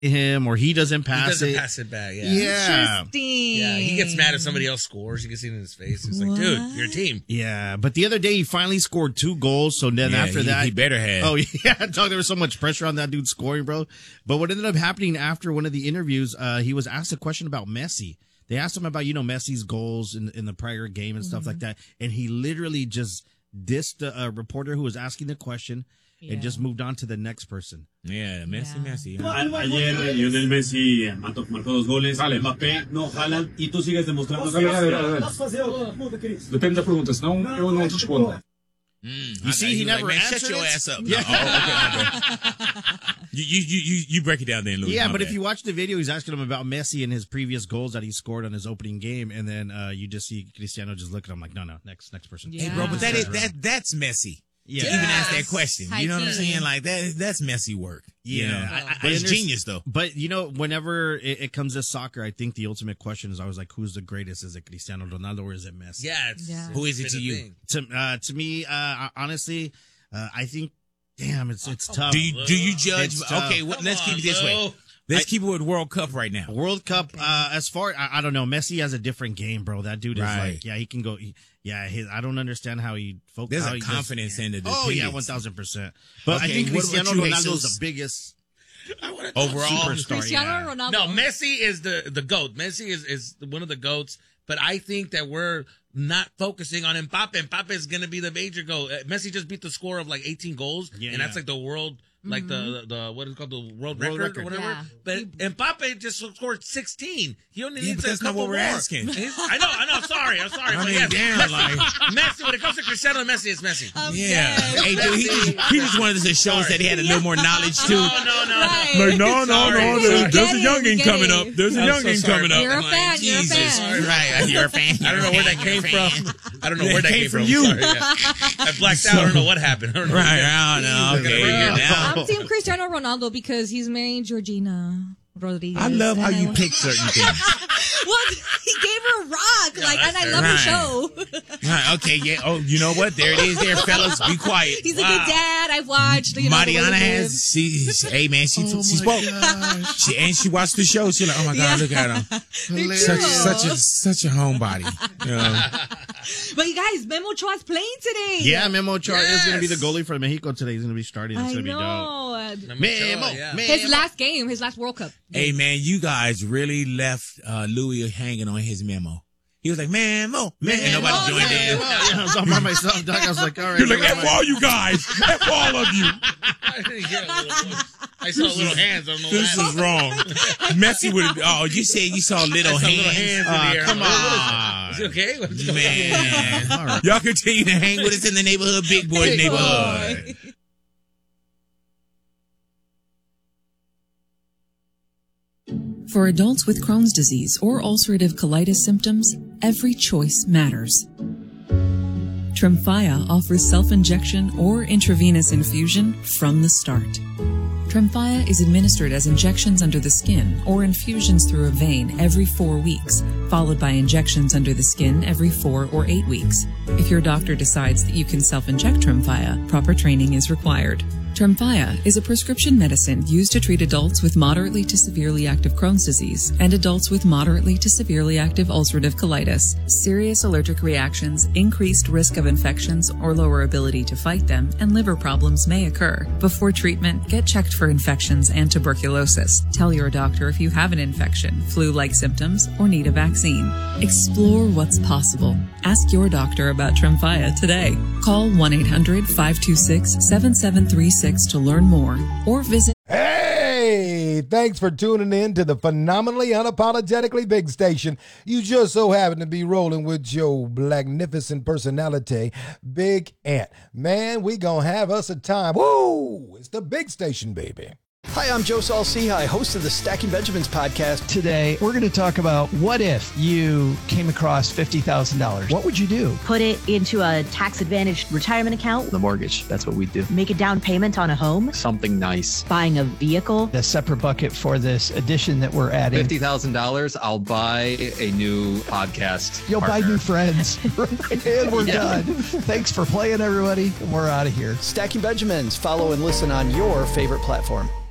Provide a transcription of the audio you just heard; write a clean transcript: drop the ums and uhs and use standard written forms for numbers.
him or he doesn't pass it. Pass it back. Yeah. Interesting. Yeah. He gets mad if somebody else scores. You can see it in his face. He's like, dude, your team. Yeah. But the other day he finally scored 2 goals. So then after that, he better have. Oh yeah. There was so much pressure on that dude scoring, bro. But what ended up happening after one of the interviews, he was asked a question about Messi. They asked him about, Messi's goals in the prior game and stuff like that. And he literally just dissed a reporter who was asking the question and just moved on to the next person. Yeah, Messi. Ayer Lionel Messi marcó 2 goles. Mbappé, no, Haaland, y tú sigues demostrando. Depende da pergunta, senão eu não te respondo. You see, he never answered. Shut your ass up. Yeah. You break it down then, Louis. Yeah, but if you watch the video, he's asking him about Messi and his previous goals that he scored on his opening game, and then you just see Cristiano just look at him like, no, next person. Hey, bro, but that's Messi. Yeah. To even ask that question. High You know what I'm key. saying? Like that's messy work. Yeah. But it's genius though. But whenever it comes to soccer, I think the ultimate question is always like, who's the greatest? Is it Cristiano Ronaldo or is it Messi? Yeah. Who is it to you? To me, honestly, I think, damn, it's tough. Do you judge? It's tough. Okay, let's keep it this way. Let's keep it with World Cup right now. World Cup, as far, I don't know. Messi has a different game, bro. That dude is Right. like, he can go. I don't understand how he There's how a he confidence in the Oh yeah, dependence. 1000%. But I Okay, think what about Cristiano you, Ronaldo is Jesus? the biggest Overall, superstar. Cristiano Ronaldo. No, Messi is the GOAT. Messi is one of the GOATs. But I think that we're not focusing on Mbappe. Mbappe is going to be the major GOAT. Messi just beat the score of like 18 goals. And that's like the world, like the what is it called, the world record or whatever. Yeah. But Mbappe just scored 16. He only needs but a that's not couple what we're more. asking. I know. I'm sorry. I But mean, yes, damn, Messi, like- Messi, when it comes to Cristiano and Messi, it's Messi. yeah. Hey, dude, he just wanted to show us that he had a little more knowledge too. No. Right. Like, no, Sorry. there's a We youngin' get coming it. up. There's a I'm so youngin' sorry. coming up. You're a I'm like, fan, you're a Jesus. fan. Right, you're a fan. I don't know where that came from. I don't know where that came from. you. Sorry, yeah. I blacked out. I don't know what happened. I don't know. Right, I don't know. Okay, you're down. I'm Team Cristiano Ronaldo because he's marrying Georgina Rodriguez. I love how And you pick certain things. Well, he gave her a rock, and I that's love right. the show. Right, okay, yeah. Oh, you know what? There it is there, fellas. Be quiet. He's a good dad. I've watched. Mariana has, hey man, she spoke. She watched the show. She's like, oh my God, look at him. Such a homebody. You know? But you guys, Memo Ochoa's playing today. Yeah, Memo Ochoa is going to be the goalie for Mexico today. He's going to be starting. It's I going to be dope. know. Memo. His last game, his last World Cup. Hey man, you guys really left Louis hanging on his memo. He was like, Memo, and nobody joined in. I was all by myself, Doc. I was like, all right. You're like, F all you guys. F all of you. I saw little hands. I don't know This what is wrong. Messi would you said you saw little hands. little hands in the air. Come Is on. it okay? What's going on? Man. All right. Y'all continue to hang with us in the neighborhood, big boy neighborhood. For adults with Crohn's disease or ulcerative colitis symptoms, every choice matters. Tremfya offers self-injection or intravenous infusion from the start. Tremfya is administered as injections under the skin or infusions through a vein every 4 weeks, followed by injections under the skin every 4 or 8 weeks. If your doctor decides that you can self-inject Tremfya, proper training is required. Tremfya is a prescription medicine used to treat adults with moderately to severely active Crohn's disease and adults with moderately to severely active ulcerative colitis. Serious allergic reactions, increased risk of infections or lower ability to fight them, and liver problems may occur. Before treatment, get checked for infections and tuberculosis. Tell your doctor if you have an infection, flu-like symptoms, or need a vaccine. Explore what's possible. Ask your doctor about Tremfya today. Call 1-800-526-7736 to learn more or visit. Hey, thanks for tuning in to the phenomenally unapologetically big station. You just so happen to be rolling with your magnificent personality, Big Ant. Man, we gonna have us a time. Woo! It's the big station, baby. Hi, I'm Joe Saul-Sehy, host of the Stacking Benjamins podcast. Today, we're going to talk about what if you came across $50,000? What would you do? Put it into a tax-advantaged retirement account. The mortgage. That's what we do. Make a down payment on a home. Something nice. Buying a vehicle. A separate bucket for this addition that we're adding. $50,000, I'll buy a new podcast. You'll buy new friends. And we're done. Thanks for playing, everybody. We're out of here. Stacking Benjamins. Follow and listen on your favorite platform.